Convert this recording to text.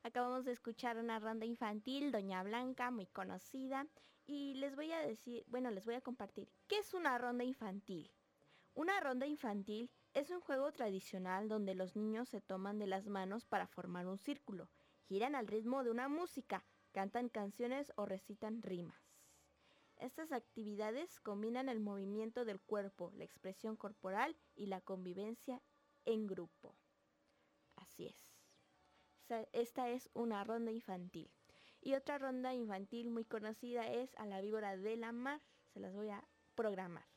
Acabamos de escuchar una ronda infantil, Doña Blanca, muy conocida, y les voy a decir, bueno, les voy a compartir, ¿qué es una ronda infantil? Una ronda infantil es un juego tradicional donde los niños se toman de las manos para formar un círculo, giran al ritmo de una música, cantan canciones o recitan rimas. Estas actividades combinan el movimiento del cuerpo, la expresión corporal y la convivencia en grupo. Así es. Esta es una ronda infantil. Y otra ronda infantil muy conocida es A la víbora de la mar. Se las voy a programar.